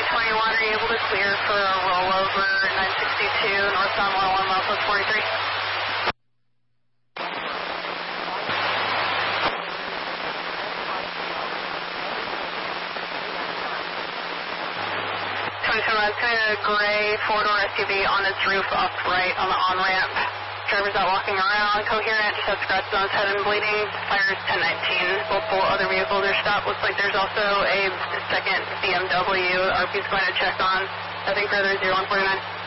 21, are you able to clear for a rollover 962 northbound 101 miles plus 43? 27, it's going to gray four-door SUV on its roof upright on the on-ramp. Driver's out walking around, coherent, just has scratches on his head and bleeding. Fires 1019. Multiple other vehicles are stopped. Looks like there's also a second BMW. RP's going to check on. Nothing further, 0149.